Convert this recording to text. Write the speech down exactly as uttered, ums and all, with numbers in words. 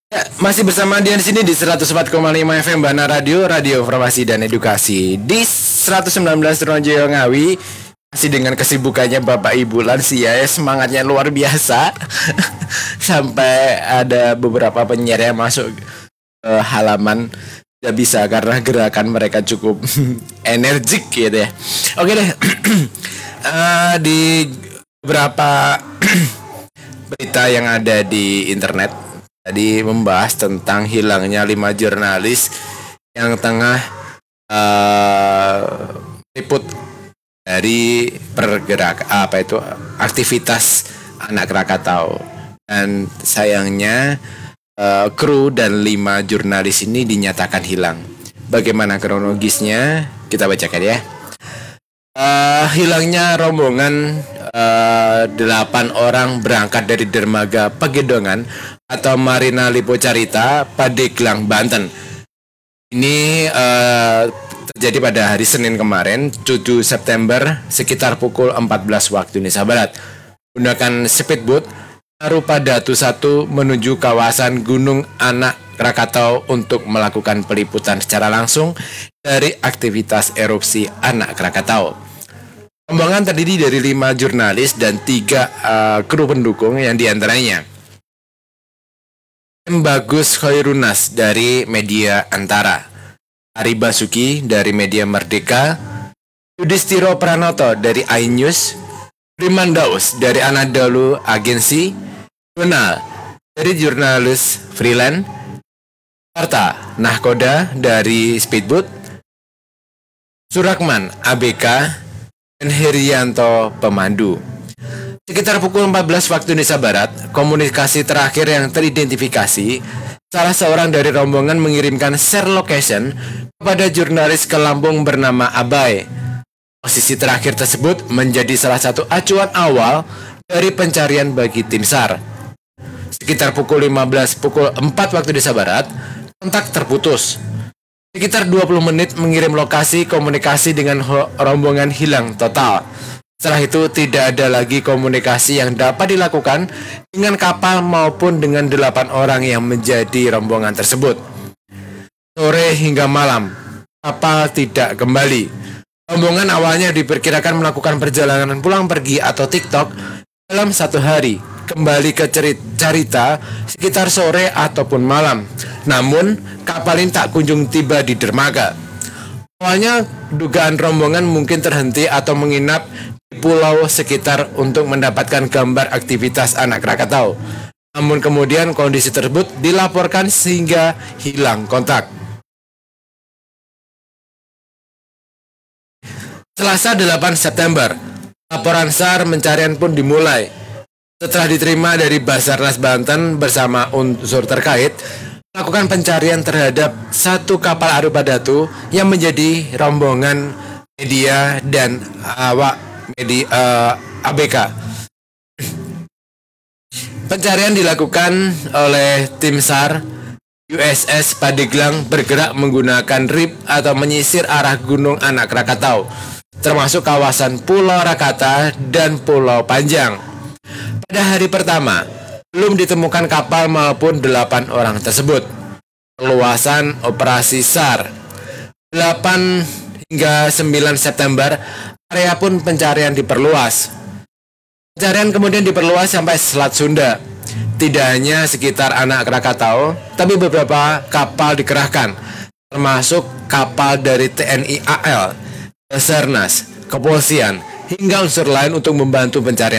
Ya, masih bersama dia di sini di seratus empat koma lima F M Bana Radio, Radio Informasi dan Edukasi. Di seratus sembilan belas Tronjoyo Ngawi, masih dengan kesibukannya Bapak Ibu lansia, ya, semangatnya luar biasa. Sampai ada beberapa penyiar yang masuk ke halaman tidak bisa karena gerakan mereka cukup energik gitu ya. Oke deh. uh, di beberapa berita yang ada di internet tadi membahas tentang hilangnya lima jurnalis yang tengah uh, liput dari pergerak apa itu aktivitas anak Krakatau, dan sayangnya uh, kru dan lima jurnalis ini dinyatakan hilang. Bagaimana kronologisnya? Kita bacakan ya. Uh, hilangnya rombongan uh, delapan orang berangkat dari dermaga Pagedongan atau Marina Lipo Carita, Pandeglang, Banten. Ini uh, terjadi pada hari Senin kemarin, tujuh September, sekitar pukul empat belas waktu Indonesia Barat. Menggunakan speedboat Arupa Datu satu menuju kawasan Gunung Anak Krakatau untuk melakukan peliputan secara langsung dari aktivitas erupsi Anak Krakatau. Rombongan terdiri dari lima jurnalis dan tiga uh, kru pendukung yang diantaranya M. Bagus Khairunas dari Media Antara, Ari Basuki dari Media Merdeka, Yudhistiro Pranoto dari iNews, Priman Daus dari Anadolu Agensi, Donald dari jurnalis freelance, Arta Nahkoda dari Speedboat, Surakman A B K, dan Herianto pemandu. Sekitar pukul empat belas waktu Indonesia Barat, komunikasi terakhir yang teridentifikasi, salah seorang dari rombongan mengirimkan share location kepada jurnalis ke Lampung bernama Abai. Posisi terakhir tersebut menjadi salah satu acuan awal dari pencarian bagi tim SAR. Sekitar pukul lima belas pukul empat waktu Indonesia Barat, kontak terputus. Sekitar dua puluh menit mengirim lokasi komunikasi dengan rombongan hilang total. Setelah itu tidak ada lagi komunikasi yang dapat dilakukan dengan kapal maupun dengan delapan orang yang menjadi rombongan tersebut. Sore hingga malam, kapal tidak kembali. Rombongan awalnya diperkirakan melakukan perjalanan pulang pergi atau TikTok dalam satu hari, kembali ke Carita sekitar sore ataupun malam. Namun, kapal ini tak kunjung tiba di dermaga. Awalnya, dugaan rombongan mungkin terhenti atau menginap di pulau sekitar untuk mendapatkan gambar aktivitas anak Krakatau. Namun kemudian kondisi tersebut dilaporkan sehingga hilang kontak. Selasa delapan September, laporan SAR pencarian pun dimulai. Setelah diterima dari Basarnas Banten bersama unsur terkait, melakukan pencarian terhadap satu kapal Arupa Datu yang menjadi rombongan media dan awak media uh, A B K. Pencarian dilakukan oleh tim SAR U S S Pandeglang bergerak menggunakan R I P atau menyisir arah Gunung Anak Krakatau, termasuk kawasan Pulau Rakata dan Pulau Panjang. Pada hari pertama, belum ditemukan kapal maupun delapan orang tersebut. Perluasan operasi SAR delapan hingga sembilan September, area pun pencarian diperluas. Pencarian kemudian diperluas sampai Selat Sunda. Tidak hanya sekitar Anak Krakatau, tapi beberapa kapal dikerahkan, termasuk kapal dari T N I A L, Basarnas, Kepolisian, hingga unsur lain untuk membantu pencarian.